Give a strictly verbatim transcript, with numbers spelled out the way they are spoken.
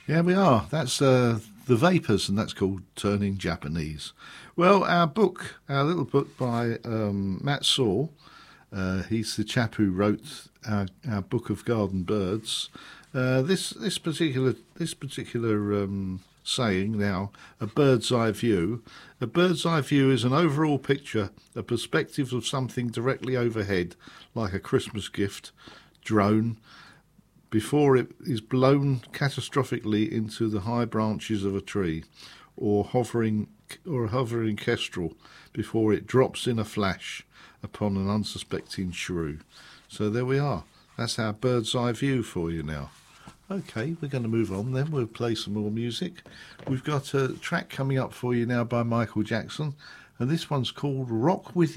Yeah, we are. That's uh, The Vapors, and that's called Turning Japanese. Well, our book, our little book by um, Matt Saul, uh, he's the chap who wrote our, our book of garden birds. Uh, this this particular this particular um, saying now, a bird's eye view. A bird's eye view is an overall picture, a perspective of something directly overhead, like a Christmas gift, drone, before it is blown catastrophically into the high branches of a tree, or hovering or a hovering kestrel before it drops in a flash upon an unsuspecting shrew. So there we are. That's our bird's eye view for you now. Okay, we're going to move on then. We'll play some more music. We've got a track coming up for you now by Michael Jackson, and this one's called Rock With